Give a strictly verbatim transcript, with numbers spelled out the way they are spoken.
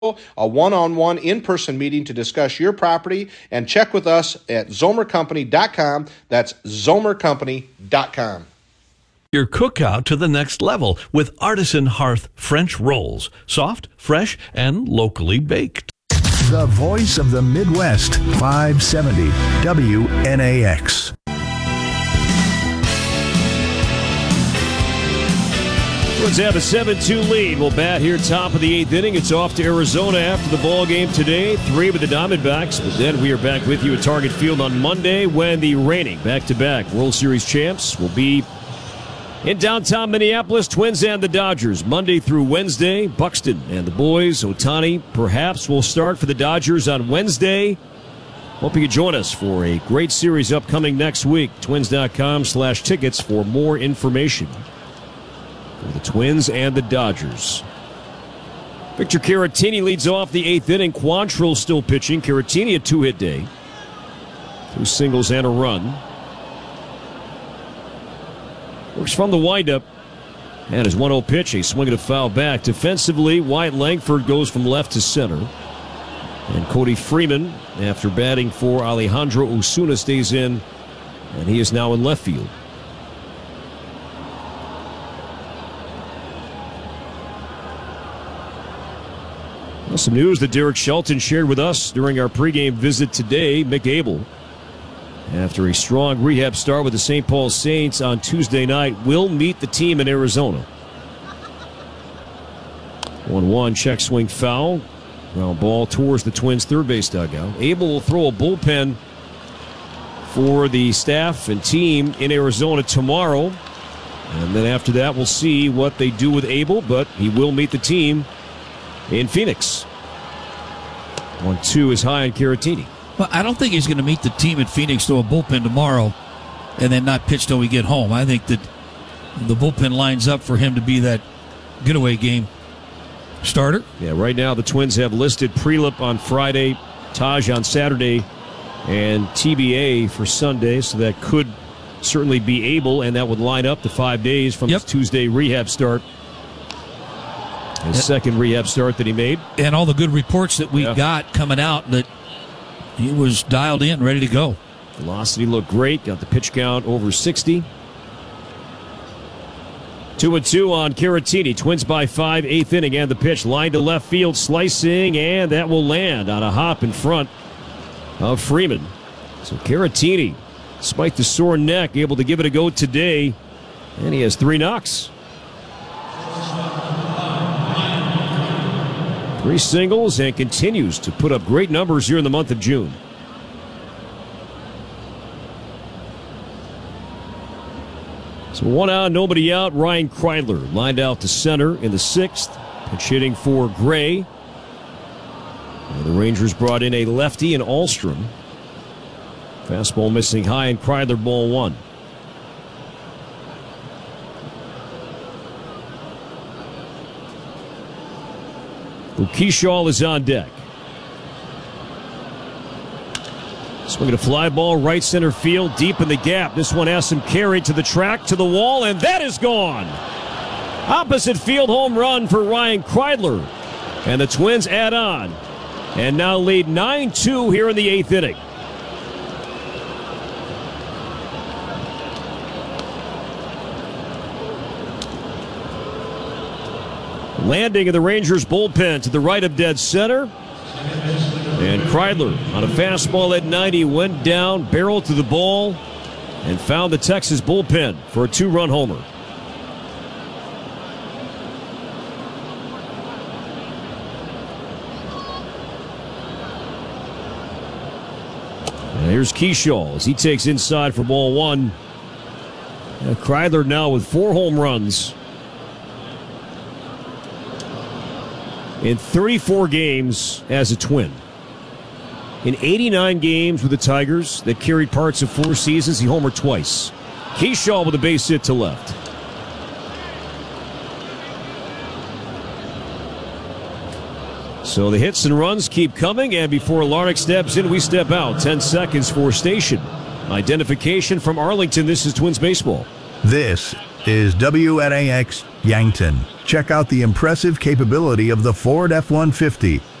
a one-on-one in-person meeting to discuss your property, and check with us at zomer company dot com. That's zomer company dot com. Your cookout to the next level with Artisan Hearth French rolls. Soft, fresh, and locally baked. The voice of the Midwest, five seventy W N A X. Twins have a seven two lead. We'll bat here top of the eighth inning. It's off to Arizona after the ball game today. Three with the Diamondbacks. But then we are back with you at Target Field on Monday when the reigning back-to-back World Series champs will be in downtown Minneapolis. Twins and the Dodgers Monday through Wednesday. Buxton and the boys. Ohtani perhaps will start for the Dodgers on Wednesday. Hope you can join us for a great series upcoming next week. Twins.com slash tickets for more information. For the Twins and the Dodgers. Victor Caratini leads off the eighth inning. Quantrill still pitching. Caratini a two-hit day. Two singles and a run. Works from the windup. And his one oh pitch, a swing and a foul back. Defensively, Wyatt Langford goes from left to center. And Cody Freeman, after batting for Alejandro Osuna, stays in. And he is now in left field. Some news that Derek Shelton shared with us during our pregame visit today. Mick Abel, after a strong rehab start with the Saint Paul Saints on Tuesday night, will meet the team in Arizona. one one, check swing foul. Ground ball towards the Twins' third base dugout. Abel will throw a bullpen for the staff and team in Arizona tomorrow. And then after that, we'll see what they do with Abel, but he will meet the team in Phoenix. one two is high on Caratini. Well, I don't think he's going to meet the team in Phoenix to a bullpen tomorrow and then not pitch till we get home. I think that the bullpen lines up for him to be that getaway game starter. Yeah, right now the Twins have listed Prelip on Friday, Taj on Saturday, and T B A for Sunday, so that could certainly be Abel, and that would line up the five days from yep. his Tuesday rehab start. His second rehab start that he made. And all the good reports that we yeah. got coming out that he was dialed in, ready to go. Velocity looked great. Got the pitch count over sixty. Two and two on Caratini. Twins by five, eighth inning, and the pitch. Line to left field, slicing, and that will land on a hop in front of Freeman. So Caratini, despite the sore neck, able to give it a go today, and he has three knocks. Three singles and continues to put up great numbers here in the month of June. So one out, nobody out. Ryan Kreidler lined out to center in the sixth. Pitch hitting for Gray. And the Rangers brought in a lefty in Alstrom. Fastball missing high, and Kreidler ball one. Keyshaw is on deck. Swinging a fly ball, right center field, deep in the gap. This one has some carry to the track, to the wall, and that is gone. Opposite field home run for Ryan Kreidler. And the Twins add on and now lead nine two here in the eighth inning. Landing in the Rangers bullpen to the right of dead center. And Kreidler on a fastball at ninety went down, barreled to the ball, and found the Texas bullpen for a two-run homer. And here's Keyshaw as he takes inside for ball one. And Kreidler now with four home runs in thirty-four games as a Twin. In eighty-nine games with the Tigers that carried parts of four seasons, he homered twice. Keyshaw with a base hit to left. So the hits and runs keep coming, and before Larnach steps in, we step out. Ten seconds for station identification from Arlington. This is Twins baseball. This is W N A X Yankton. Check out the impressive capability of the Ford F one fifty.